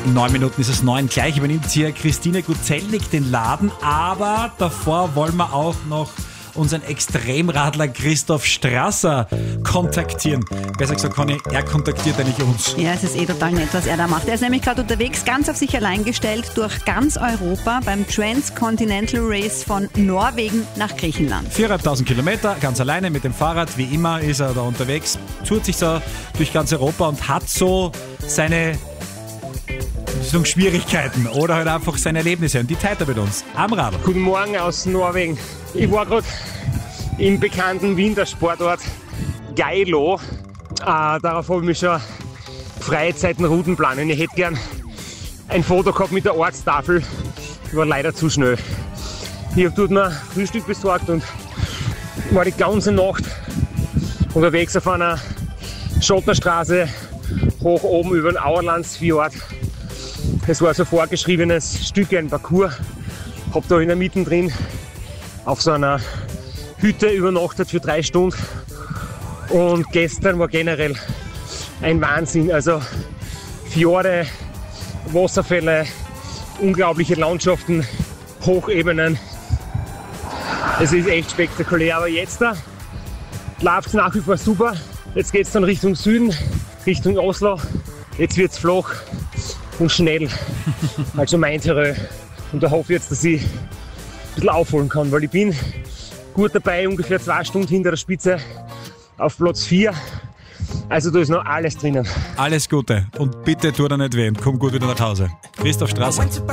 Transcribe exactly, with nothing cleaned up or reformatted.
Neun Minuten ist es neun. Gleich übernimmt hier Christine Gutzelnig den Laden. Aber davor wollen wir auch noch unseren Extremradler Christoph Strasser kontaktieren. Besser gesagt, Conny, er kontaktiert eigentlich uns. Ja, es ist eh total nett, was er da macht. Er ist nämlich gerade unterwegs, ganz auf sich allein gestellt, durch ganz Europa beim Transcontinental Race von Norwegen nach Griechenland. viertausendfünfhundert Kilometer, ganz alleine mit dem Fahrrad. Wie immer ist er da unterwegs, tourt sich so durch ganz Europa und hat so seine so Schwierigkeiten oder halt einfach seine Erlebnisse. Und die teilt er mit uns am Radl. Guten Morgen aus Norwegen. Ich war gerade im bekannten Wintersportort Geilo. Äh, darauf habe ich mich schon Freizeiten-Routen planen. Ich hätte gern ein Foto gehabt mit der Ortstafel. Ich war leider zu schnell. Ich habe dort mir Frühstück besorgt und war die ganze Nacht unterwegs auf einer Schotterstraße hoch oben über den Auerlandsfjord. Es war so ein vorgeschriebenes Stück, ein Parcours. Hab da in der Mitte drin auf so einer Hütte übernachtet für drei Stunden. Und gestern war generell ein Wahnsinn. Also Fjorde, Wasserfälle, unglaubliche Landschaften, Hochebenen. Es ist echt spektakulär. Aber jetzt da läuft es nach wie vor super. Jetzt geht es dann Richtung Süden, Richtung Oslo. Jetzt wird es flach und schnell. Also mein Terrain. Und da hoffe ich jetzt, dass ich ein bisschen aufholen kann, weil ich bin gut dabei, ungefähr zwei Stunden hinter der Spitze auf Platz vier. Also da ist noch alles drinnen. Alles Gute und bitte tu dir nicht weh und komm gut wieder nach Hause. Christoph Strasser.